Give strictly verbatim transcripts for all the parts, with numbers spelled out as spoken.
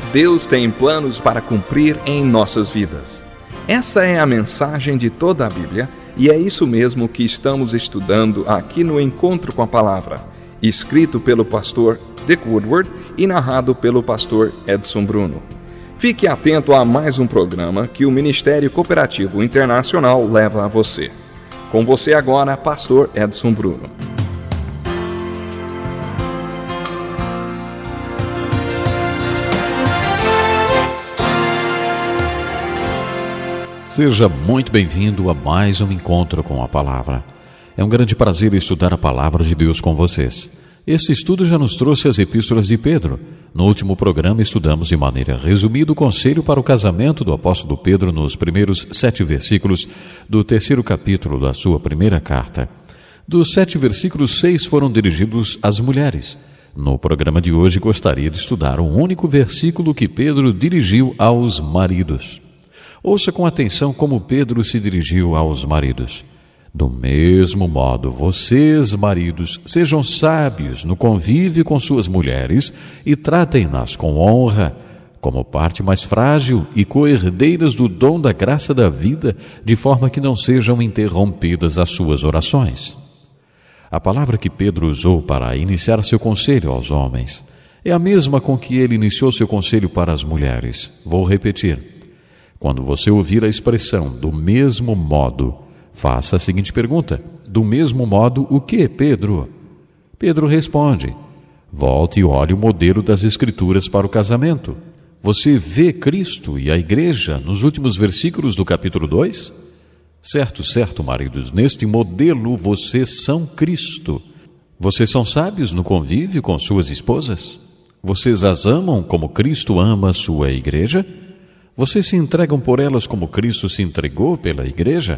Deus tem planos para cumprir em nossas vidas. Essa é a mensagem de toda a Bíblia e é isso mesmo que estamos estudando aqui no Encontro com a Palavra, escrito pelo pastor Dick Woodward e narrado pelo pastor Edson Bruno. Fique atento a mais um programa que o Ministério Cooperativo Internacional leva a você. Com você agora, pastor Edson Bruno. Seja muito bem-vindo a mais um Encontro com a Palavra. É um grande prazer estudar a Palavra de Deus com vocês. Esse estudo já nos trouxe as epístolas de Pedro. No último programa estudamos de maneira resumida o conselho para o casamento do apóstolo Pedro nos primeiros sete versículos do terceiro capítulo da sua primeira carta. Dos sete versículos, seis foram dirigidos às mulheres. No programa de hoje gostaria de estudar um único versículo que Pedro dirigiu aos maridos. Ouça com atenção como Pedro se dirigiu aos maridos. Do mesmo modo, vocês, maridos, sejam sábios no convívio com suas mulheres e tratem-nas com honra, como parte mais frágil e co-herdeiras do dom da graça da vida, de forma que não sejam interrompidas as suas orações. A palavra que Pedro usou para iniciar seu conselho aos homens é a mesma com que ele iniciou seu conselho para as mulheres. Vou repetir. Quando você ouvir a expressão do mesmo modo, faça a seguinte pergunta: do mesmo modo o que, Pedro? Pedro responde: volte e olhe o modelo das Escrituras para o casamento. Você vê Cristo e a igreja nos últimos versículos do capítulo dois? Certo, certo, maridos, neste modelo vocês são Cristo. Vocês são sábios no convívio com suas esposas? Vocês as amam como Cristo ama a sua igreja? Vocês se entregam por elas como Cristo se entregou pela igreja?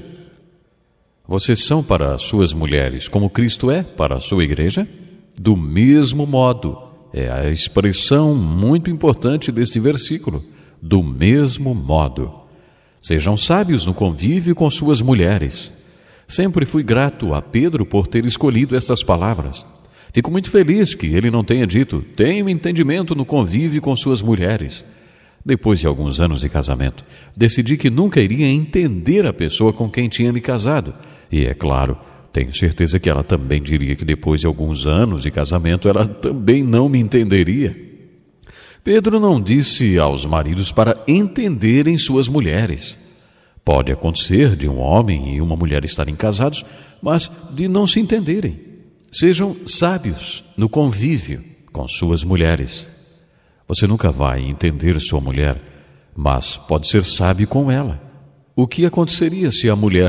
Vocês são para suas mulheres como Cristo é para a sua igreja? Do mesmo modo, é a expressão muito importante deste versículo. Do mesmo modo. Sejam sábios no convívio com suas mulheres. Sempre fui grato a Pedro por ter escolhido estas palavras. Fico muito feliz que ele não tenha dito: tenha entendimento no convívio com suas mulheres. Depois de alguns anos de casamento, decidi que nunca iria entender a pessoa com quem tinha me casado. E, é claro, tenho certeza que ela também diria que depois de alguns anos de casamento, ela também não me entenderia. Pedro não disse aos maridos para entenderem suas mulheres. Pode acontecer de um homem e uma mulher estarem casados, mas de não se entenderem. Sejam sábios no convívio com suas mulheres. Você nunca vai entender sua mulher, mas pode ser sábio com ela. O que aconteceria se a mulher